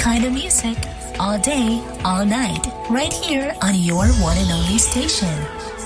kind of music, all day, all night, right here on your one and only station.